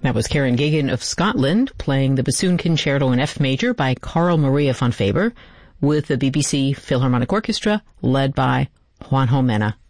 That was Karen Gagan of Scotland playing the bassoon concerto in F major by Carl Maria von Faber with the BBC Philharmonic Orchestra led by Juan Jomena.